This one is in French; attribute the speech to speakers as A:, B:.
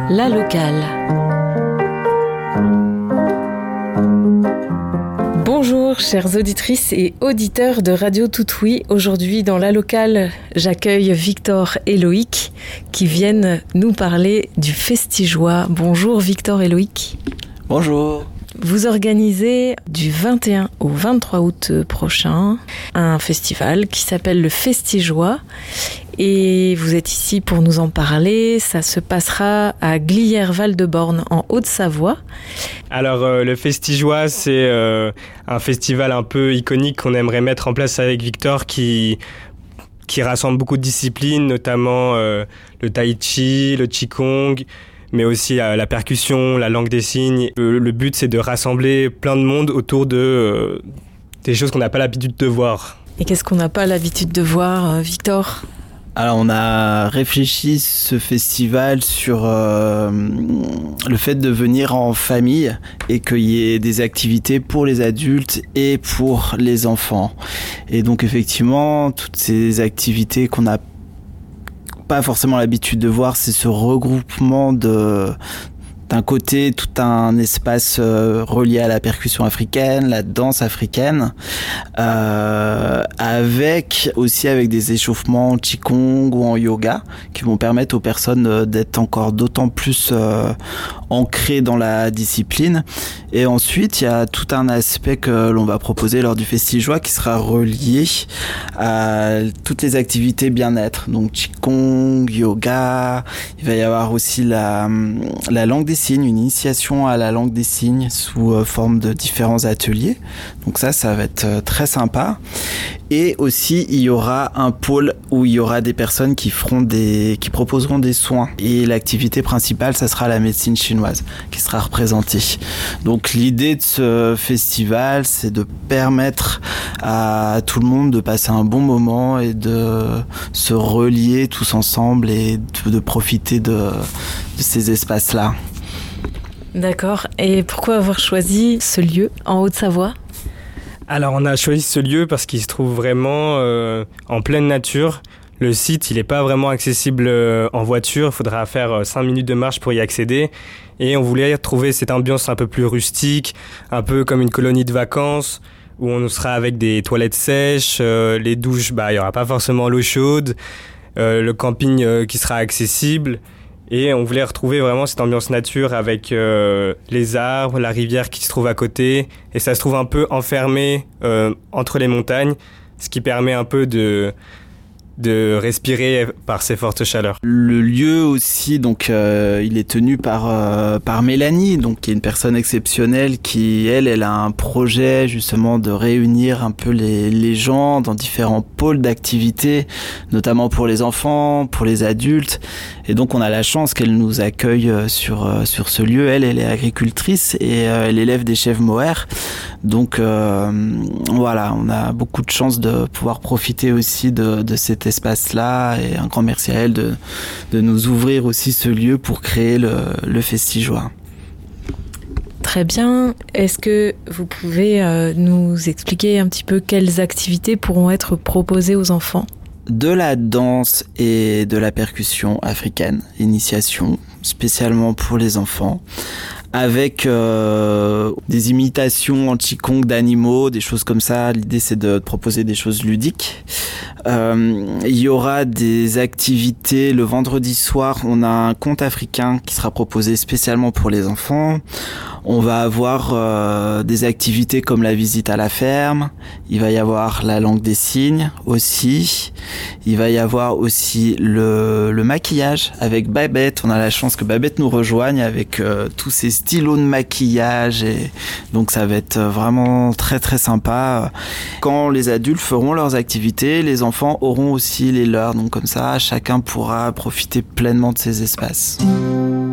A: La locale. Bonjour chères auditrices et auditeurs de Radio Toutoui. Aujourd'hui dans La locale, j'accueille Victor et Loïc qui viennent nous parler du Festijoie. Bonjour Victor et Loïc.
B: Bonjour.
A: Vous organisez du 21 au 23 août prochain un festival qui s'appelle le Festijoie et vous êtes ici pour nous en parler. Ça se passera à Glières-Val-de-Borne en Haute-Savoie.
C: Alors le Festijoie, c'est un festival un peu iconique qu'on aimerait mettre en place avec Victor qui rassemble beaucoup de disciplines, notamment le tai chi, le qigong, mais aussi la percussion, la langue des signes. Le but, c'est de rassembler plein de monde autour de des choses qu'on n'a pas l'habitude de voir.
A: Et qu'est-ce qu'on n'a pas l'habitude de voir, Victor ?
B: Alors on a réfléchi ce festival sur le fait de venir en famille et qu'il y ait des activités pour les adultes et pour les enfants. Et donc effectivement, toutes ces activités qu'on n'a pas forcément l'habitude de voir, c'est ce regroupement d'un côté tout un espace relié à la percussion africaine, la danse africaine, avec des échauffements en qigong ou en yoga qui vont permettre aux personnes d'être encore d'autant plus ancrées dans la discipline. Et ensuite, il y a tout un aspect que l'on va proposer lors du Festijoie qui sera relié à toutes les activités bien-être, donc qigong, yoga. Il va y avoir aussi la langue des signes, une initiation à la langue des signes sous forme de différents ateliers. Donc ça va être très sympa. Et aussi, il y aura un pôle où il y aura des personnes qui proposeront des soins. Et l'activité principale, ça sera la médecine chinoise qui sera représentée. Donc l'idée de ce festival, c'est de permettre à tout le monde de passer un bon moment et de se relier tous ensemble et de profiter de ces espaces-là.
A: D'accord. Et pourquoi avoir choisi ce lieu en Haute-Savoie ?
C: Alors on a choisi ce lieu parce qu'il se trouve vraiment en pleine nature. Le site, il n'est pas vraiment accessible en voiture, il faudra faire 5 minutes de marche pour y accéder. Et on voulait trouver cette ambiance un peu plus rustique, un peu comme une colonie de vacances, où on sera avec des toilettes sèches, les douches, il n'y aura pas forcément l'eau chaude, le camping qui sera accessible. Et on voulait retrouver vraiment cette ambiance nature avec les arbres, la rivière qui se trouve à côté. Et ça se trouve un peu enfermé entre les montagnes, ce qui permet un peu de respirer par ces fortes chaleurs.
B: Le lieu aussi, donc il est tenu par Mélanie, donc qui est une personne exceptionnelle qui, elle a un projet justement de réunir un peu les gens dans différents pôles d'activité, notamment pour les enfants, pour les adultes. Et donc on a la chance qu'elle nous accueille sur ce lieu. Elle est agricultrice et elle élève des chèvres mohair. Donc voilà, on a beaucoup de chance de pouvoir profiter aussi de cet espace-là, et un grand merci à elle de nous ouvrir aussi ce lieu pour créer le Festijoie.
A: Très bien. Est-ce que vous pouvez nous expliquer un petit peu quelles activités pourront être proposées aux enfants ?
B: De la danse et de la percussion africaine, initiation spécialement pour les enfants, avec des imitations en qigong d'animaux, des choses comme ça. L'idée, c'est de proposer des choses ludiques. Il y aura des activités le vendredi soir. On a un conte africain qui sera proposé spécialement pour les enfants. On va avoir des activités comme la visite à la ferme. Il va y avoir la langue des signes aussi. Il va y avoir aussi le maquillage avec Babette. On a la chance que Babette nous rejoigne avec tous ses stylos de maquillage. Et donc ça va être vraiment très très sympa. Quand les adultes feront leurs activités, les enfants auront aussi les leurs. Donc comme ça, chacun pourra profiter pleinement de ces espaces.